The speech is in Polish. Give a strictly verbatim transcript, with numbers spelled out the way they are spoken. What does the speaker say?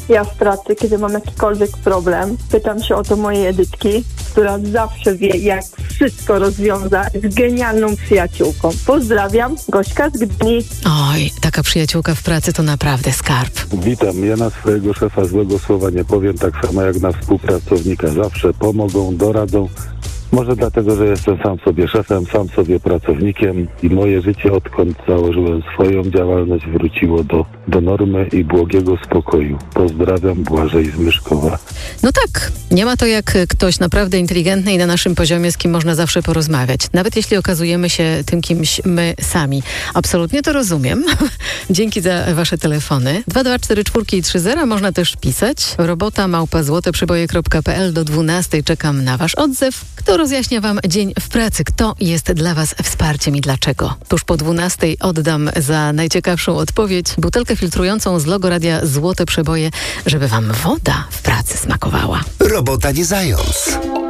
Ja w pracy, kiedy mam jakikolwiek problem, pytam się o to mojej Edytki, która zawsze wie, jak wszystko rozwiązać, z genialną przyjaciółką. Pozdrawiam, Gośka z Gdyni. Oj, taka przyjaciółka w pracy to naprawdę skarb. Witam, ja na swojego szefa złego słowa nie powiem, tak samo jak na współpracownika. Zawsze pomogą, doradzą. Może dlatego, że jestem sam sobie szefem, sam sobie pracownikiem i moje życie, odkąd założyłem swoją działalność, wróciło do, do normy i błogiego spokoju. Pozdrawiam, Błażej z Myszkowa. No tak, nie ma to jak ktoś naprawdę inteligentny i na naszym poziomie, z kim można zawsze porozmawiać. Nawet jeśli okazujemy się tym kimś my sami. Absolutnie to rozumiem. Dzięki za wasze telefony. dwa dwa cztery cztery trzy zero można też pisać. Robota małpa złoteprzeboje kropka p l do dwunastej czekam na wasz odzew. Kto rozjaśnia wam dzień w pracy? Kto jest dla was wsparciem i dlaczego? Tuż po dwunastej oddam za najciekawszą odpowiedź butelkę filtrującą z logo radia Złote Przeboje, żeby wam woda w pracy smakowała. Robota nie zając.